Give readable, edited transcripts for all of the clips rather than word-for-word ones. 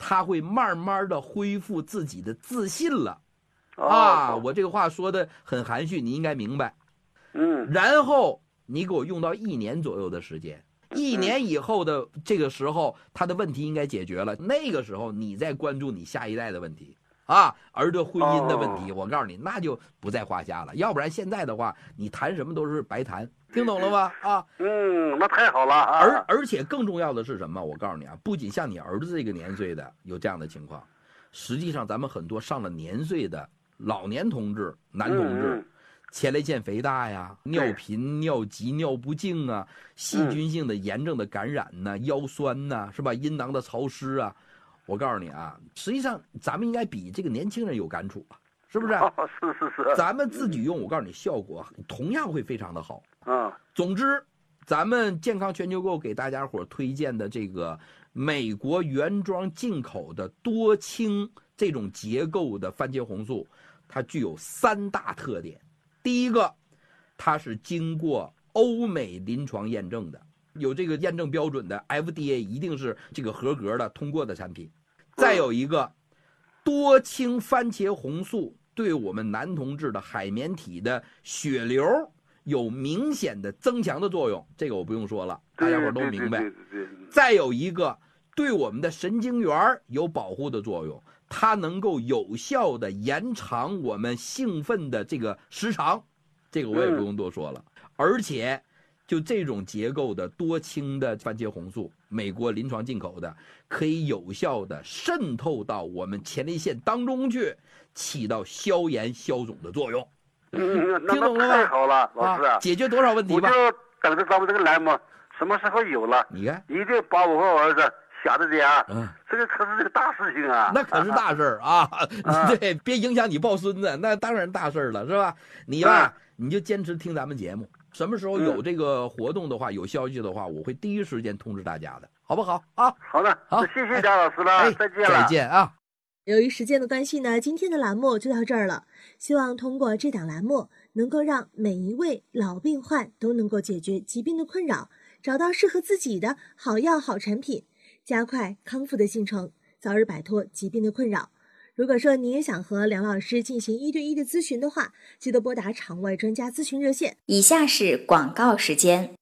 他会慢慢的恢复自己的自信了。我这个话说的很含蓄，你应该明白。然后你给我用到1年左右的时间，1年以后的这个时候，他的问题应该解决了。那个时候你再关注你下一代的问题而这婚姻的问题，我告诉你，那就不在话下了。要不然现在的话，你谈什么都是白谈，听懂了吗？ 那太好了而且更重要的是什么？我告诉你不仅像你儿子这个年岁的有这样的情况，实际上咱们很多上了年岁的老年同志、男同志，前列腺肥大呀、尿频、尿急、尿不尽啊，细菌性的炎症的感染呐、腰酸呐，是吧？阴囊的潮湿啊。我告诉你实际上咱们应该比这个年轻人有感触是不是？ 是。 咱们自己用，我告诉你，效果同样会非常的好。总之，咱们健康全球购给大家伙推荐的这个美国原装进口的多氢这种结构的番茄红素，它具有3大特点。第一个，它是经过欧美临床验证的，有这个验证标准的 FDA 一定是这个合格的通过的产品。再有一个，多氢番茄红素对我们男同志的海绵体的血流有明显的增强的作用，这个我不用说了，大家伙都明白。再有一个，对我们的神经元有保护的作用，它能够有效的延长我们兴奋的这个时长，这个我也不用多说了。而且就这种结构的多氢的番茄红素，美国临床进口的，可以有效的渗透到我们前列腺当中去，起到消炎消肿的作用。听懂了吗？ 太好了，老师解决多少问题吧？ 我就等着咱们这个栏目什么时候有了， 你看一定把我和我儿子想着点这个可是这个大事情那可是大事对，别影响你抱孙子，那当然大事了，是吧？你你就坚持听咱们节目，什么时候有这个活动的话，有消息的话，我会第一时间通知大家的，好不好好的，好，谢谢贾老师了，再见了， 再见由于时间的关系呢，今天的栏目就到这儿了。希望通过这档栏目，能够让每一位老病患都能够解决疾病的困扰，找到适合自己的好药好产品，加快康复的进程，早日摆脱疾病的困扰。如果说你也想和梁老师进行1对1的咨询的话，记得拨打场外专家咨询热线。 以下是广告时间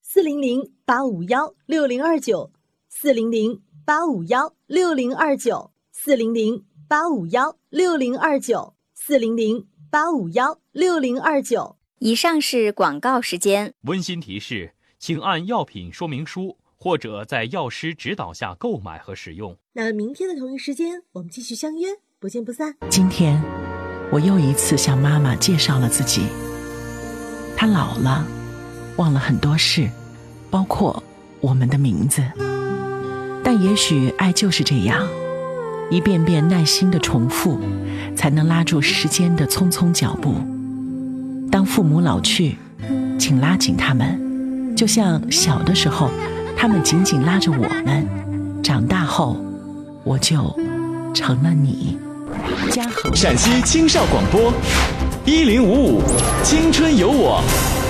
，400-851-6029，400-851-6029，400-851-6029。 以上是广告时间。 温馨提示，请按药品说明书或者在药师指导下购买和使用。 那明天的同一时间，我们继续相约，不见不散。 今天我又一次向妈妈介绍了自己。她老了，忘了很多事，包括我们的名字。但也许爱就是这样，一遍遍耐心的重复，才能拉住时间的匆匆脚步。当父母老去，请拉紧他们，就像小的时候他们紧紧拉着我们，长大后我就成了你。嘉禾陕西青少广播1055青春有我。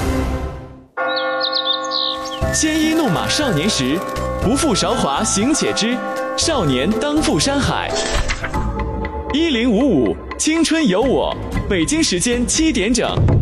鲜衣怒马少年时，不负韶华行且知，少年当赴山海。1055青春有我，北京时间7点整。